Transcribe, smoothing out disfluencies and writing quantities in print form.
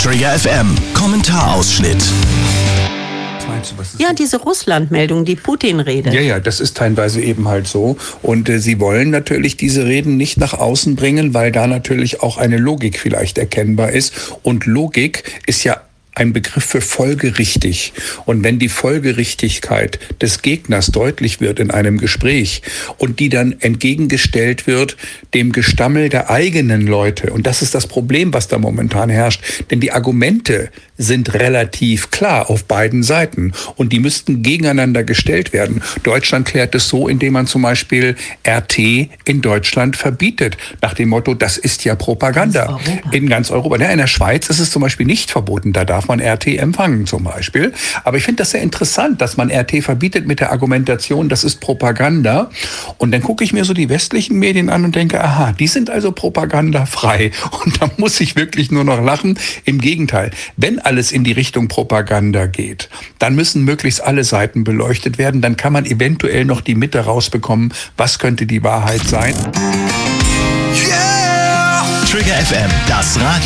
Trigger FM Kommentarausschnitt. Ja, diese Russland-Meldung, die Putin-Rede. Ja, das ist teilweise eben halt so. Und sie wollen natürlich diese Reden nicht nach außen bringen, weil da natürlich auch eine Logik vielleicht erkennbar ist. Und Logik ist ja ein Begriff für folgerichtig. Und wenn die Folgerichtigkeit des Gegners deutlich wird in einem Gespräch und die dann entgegengestellt wird dem Gestammel der eigenen Leute, und das ist das Problem, was da momentan herrscht, denn die Argumente sind relativ klar auf beiden Seiten und die müssten gegeneinander gestellt werden. Deutschland klärt es so, indem man zum Beispiel RT in Deutschland verbietet, nach dem Motto, das ist ja Propaganda. In ganz Europa. Ja, in der Schweiz ist es zum Beispiel nicht verboten, da darf man RT empfangen zum Beispiel. Aber ich finde das sehr interessant, dass man RT verbietet mit der Argumentation, das ist Propaganda. Und dann gucke ich mir so die westlichen Medien an und denke, aha, die sind also propagandafrei. Und da muss ich wirklich nur noch lachen. Im Gegenteil, wenn alles in die Richtung Propaganda geht, dann müssen möglichst alle Seiten beleuchtet werden. Dann kann man eventuell noch die Mitte rausbekommen. Was könnte die Wahrheit sein? Yeah! Trigger FM, das Radio.